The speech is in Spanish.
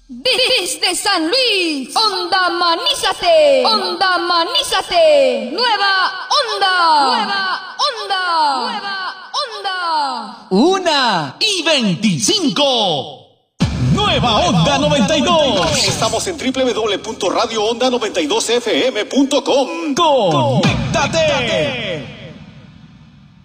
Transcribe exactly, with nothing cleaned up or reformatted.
Desde San Luis, Onda Manízate, Onda Manízate, Nueva Onda, Nueva Onda, Nueva Onda. Una y veinticinco. Nueva Onda noventa y dos. Estamos en doble u doble u doble u punto radio onda noventa y dos f m punto com. Conéctate.